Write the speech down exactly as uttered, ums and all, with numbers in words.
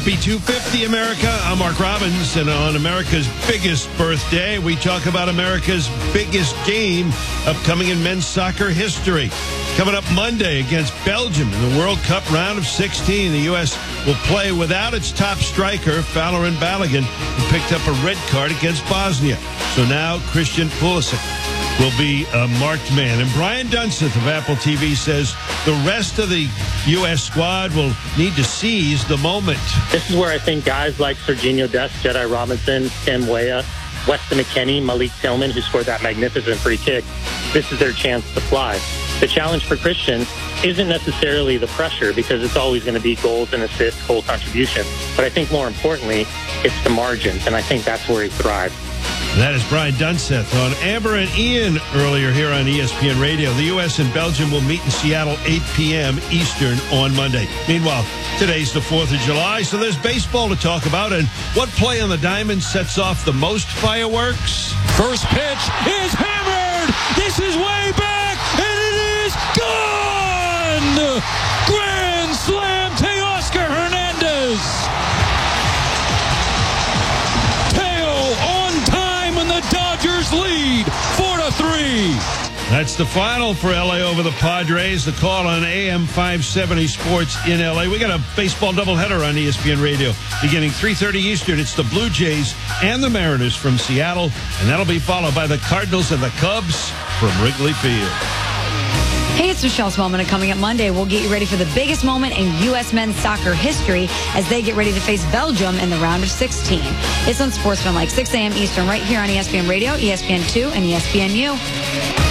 Happy two fifty, America. I'm Mark Robbins, and on America's biggest birthday, we talk about America's biggest game upcoming in men's soccer history. Coming up Monday against Belgium in the World Cup round of sixteen, the U S will play without its top striker, Falorin Balogun, who picked up a red card against Bosnia. So now Christian Pulisic will be a marked man. And Brian Dunseth of Apple T V says the rest of the U S squad will need to seize the moment. This is where I think guys like Serginho Dest, Jedi Robinson, Tim Weah, Weston McKennie, Malik Tillman, who scored that magnificent free kick, this is their chance to fly. The challenge for Christian isn't necessarily the pressure, because it's always going to be goals and assists, goal contribution. But I think more importantly, it's the margins, and I think that's where he thrives. That is Brian Dunseth on Amber and Ian earlier here on E S P N Radio. The U S and Belgium will meet in Seattle eight p.m. Eastern on Monday. Meanwhile, today's the fourth of July, so there's baseball to talk about. And what play on the diamond sets off the most fireworks? First pitch is hammered. This is way back, and it is gone. Grand slam, Teoscar Hernandez. Dodgers lead four to three. That's the final for L A over the Padres. The call on A M five seventy Sports in L A. We got a baseball doubleheader on E S P N Radio beginning three thirty Eastern. It's the Blue Jays and the Mariners from Seattle, and that'll be followed by the Cardinals and the Cubs from Wrigley Field. Hey, it's Michelle Smallman, and coming up Monday, we'll get you ready for the biggest moment in U S men's soccer history as they get ready to face Belgium in the round of sixteen. It's on Sportsman like six a.m. Eastern right here on E S P N Radio, E S P N two, and E S P N U.